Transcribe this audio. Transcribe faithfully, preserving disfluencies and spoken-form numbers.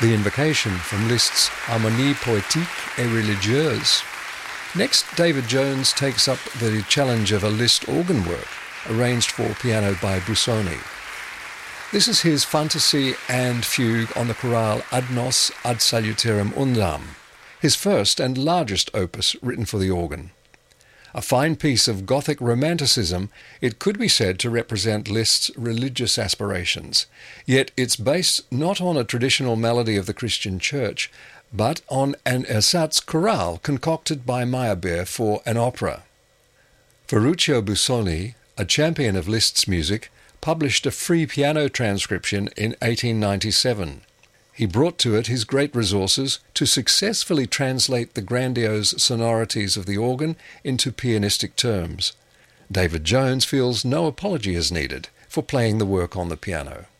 The Invocation from Liszt's Harmonie poétique et religieuse. Next, David Jones takes up the challenge of a Liszt organ work, arranged for piano by Busoni. This is his fantasy and fugue on the chorale Ad nos ad salutarum undam, his first and largest opus written for the organ. A fine piece of Gothic romanticism, it could be said to represent Liszt's religious aspirations, yet it's based not on a traditional melody of the Christian Church, but on an ersatz chorale concocted by Meyerbeer for an opera. Ferruccio Busoni, a champion of Liszt's music, published a free piano transcription in eighteen ninety-seven. He brought to it his great resources to successfully translate the grandiose sonorities of the organ into pianistic terms. David Jones feels no apology is needed for playing the work on the piano.